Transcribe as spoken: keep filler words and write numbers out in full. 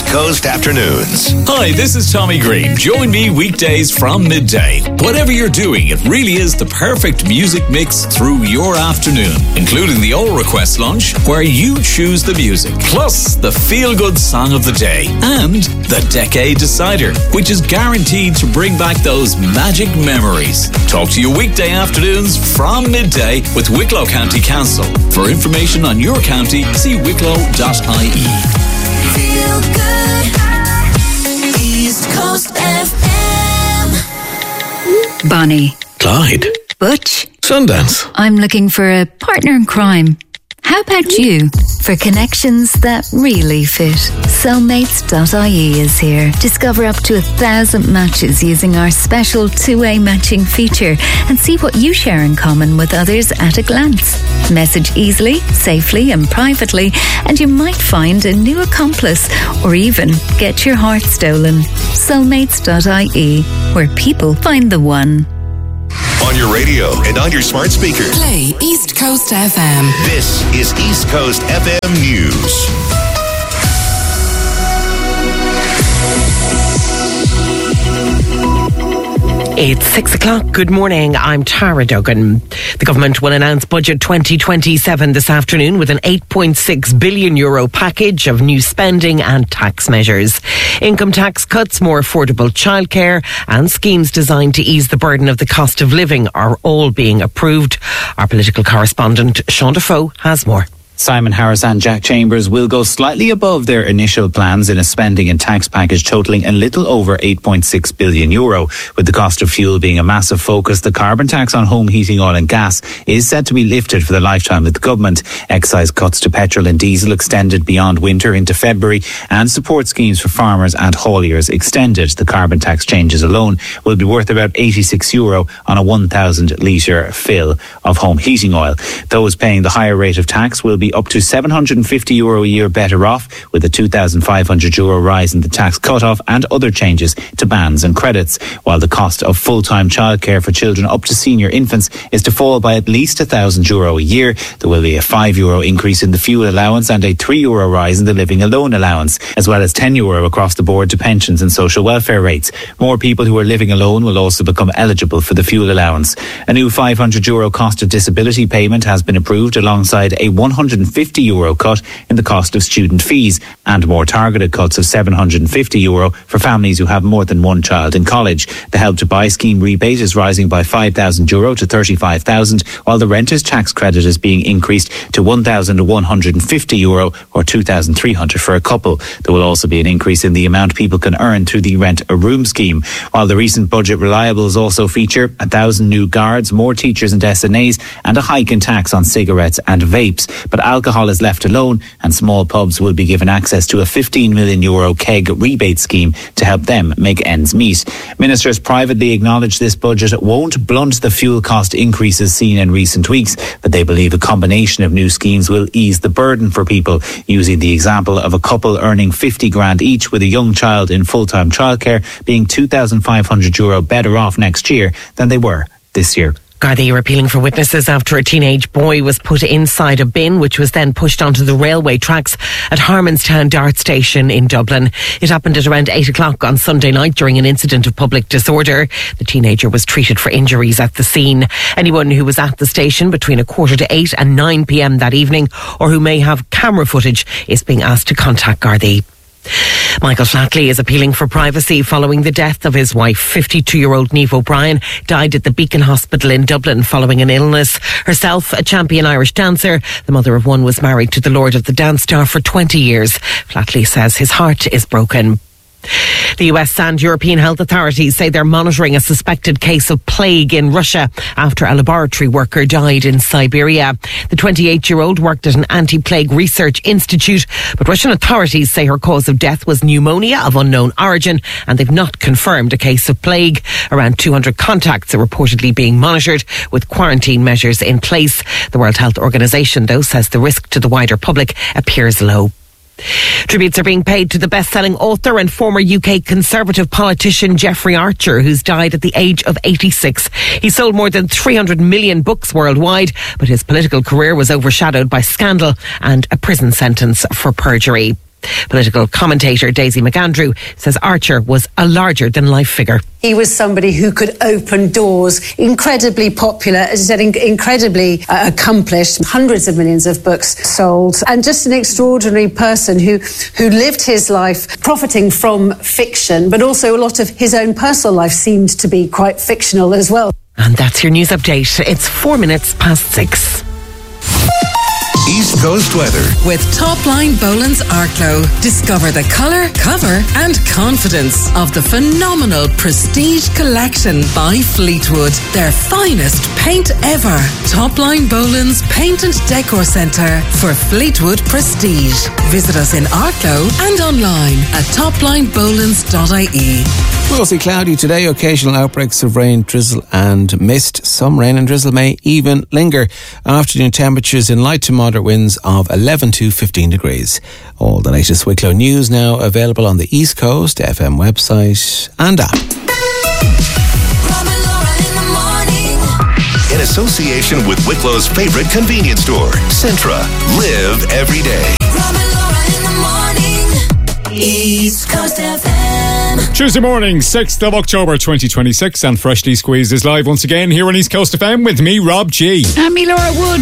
Coast Afternoons. Hi, this is Tommy Green. Join me weekdays from midday. Whatever you're doing, it really is the perfect music mix through your afternoon, including the All Request Lunch, where you choose the music, plus the feel-good song of the day, and the Decade Decider, which is guaranteed to bring back those magic memories. Talk to you weekday afternoons from midday with Wicklow County Council. For information on your county, see wicklow dot I E. Feel good. East Coast F M. Bonnie. Clyde. Butch. Sundance. I'm looking for a partner in crime. How about you? For connections that really fit, soulmates dot I E is here. Discover up to a thousand matches using our special two-way matching feature and see what you share in common with others at a glance. Message easily, safely and privately, and you might find a new accomplice or even get your heart stolen. soulmates dot I E, where people find the one. On your radio and on your smart speaker. Play East Coast F M. This is East Coast F M News. It's six o'clock. Good morning. I'm Tara Duggan. The government will announce Budget twenty twenty-seven this afternoon with an eight point six billion euro package of new spending and tax measures. Income tax cuts, more affordable childcare and schemes designed to ease the burden of the cost of living are all being approved. Our political correspondent Sean Defoe has more. Simon Harris and Jack Chambers will go slightly above their initial plans in a spending and tax package totalling a little over eight point six billion euro. With the cost of fuel being a massive focus, the carbon tax on home heating oil and gas is set to be lifted for the lifetime of the government. Excise cuts to petrol and diesel extended beyond winter into February, and support schemes for farmers and hauliers extended. The carbon tax changes alone will be worth about eighty-six euro on a one thousand litre fill of home heating oil. Those paying the higher rate of tax will be up to seven hundred fifty euro a year better off, with a two thousand five hundred euro rise in the tax cut-off and other changes to bans and credits, while the cost of full-time childcare for children up to senior infants is to fall by at least one thousand euro a year. There will be a five euro increase in the fuel allowance and a three euro rise in the living alone allowance, as well as ten euro across the board to pensions and social welfare rates. More people who are living alone will also become eligible for the fuel allowance. A new five hundred euro cost of disability payment has been approved, alongside a one hundred fifty euro cut in the cost of student fees and more targeted cuts of seven hundred fifty euro for families who have more than one child in college. The Help to Buy scheme rebate is rising by five thousand euro to thirty-five thousand, while the renter's tax credit is being increased to one thousand one hundred fifty euro or two thousand three hundred for a couple. There will also be an increase in the amount people can earn through the Rent a Room scheme. While the recent budget reliables also feature a thousand new guards, more teachers and S N As, and a hike in tax on cigarettes and vapes. But alcohol is left alone, and small pubs will be given access to a fifteen million euro keg rebate scheme to help them make ends meet. Ministers privately acknowledge this budget won't blunt the fuel cost increases seen in recent weeks, but they believe a combination of new schemes will ease the burden for people, using the example of a couple earning fifty grand each with a young child in full-time childcare being two thousand five hundred euro better off next year than they were this year. Gardaí are appealing for witnesses after a teenage boy was put inside a bin, which was then pushed onto the railway tracks at Harmonstown Dart Station in Dublin. It happened at around eight o'clock on Sunday night during an incident of public disorder. The teenager was treated for injuries at the scene. Anyone who was at the station between a quarter to eight and nine p.m. that evening, or who may have camera footage, is being asked to contact Gardaí. Michael Flatley is appealing for privacy following the death of his wife. fifty-two-year-old Niamh O'Brien died at the Beacon Hospital in Dublin following an illness. Herself a champion Irish dancer, the mother of one was married to the Lord of the Dance star for twenty years. Flatley says his heart is broken. The U S and European health authorities say they're monitoring a suspected case of plague in Russia after a laboratory worker died in Siberia. The twenty-eight-year-old worked at an anti-plague research institute, but Russian authorities say her cause of death was pneumonia of unknown origin, and they've not confirmed a case of plague. Around two hundred contacts are reportedly being monitored, with quarantine measures in place. The World Health Organization, though, says the risk to the wider public appears low. Tributes are being paid to the best-selling author and former U K Conservative politician Jeffrey Archer, who's died at the age of eighty-six. He sold more than three hundred million books worldwide, but his political career was overshadowed by scandal and a prison sentence for perjury. Political commentator Daisy McAndrew says Archer was a larger-than-life figure. He was somebody who could open doors, incredibly popular, as I said, in- incredibly uh, accomplished, hundreds of millions of books sold, and just an extraordinary person who, who lived his life profiting from fiction, but also a lot of his own personal life seemed to be quite fictional as well. And that's your news update. It's four minutes past six. East Coast weather. With Topline Boland's Arklow. Discover the colour, cover and confidence of the phenomenal Prestige Collection by Fleetwood. Their finest paint ever. Topline Boland's Paint and Decor Centre for Fleetwood Prestige. Visit us in Arklow and online at top line bolands dot I E. Mostly cloudy today, occasional outbreaks of rain, drizzle and mist. Some rain and drizzle may even linger. Afternoon temperatures in light to moderate winds of eleven to fifteen degrees. All the latest Wicklow news now available on the East Coast F M website and app. In association with Wicklow's favorite convenience store, Centra. Live every day. East Coast F M. Tuesday morning, sixth of October twenty twenty-six, and Freshly Squeezed is live once again here on East Coast F M with me, Rob G. And me, Laura Wood.